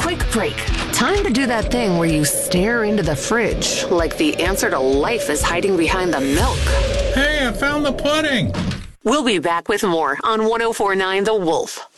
quick break. Time to do that thing where you stare into the fridge like the answer to life is hiding behind the milk. Hey, I found the pudding. We'll be back with more on 104.9 The Wolf.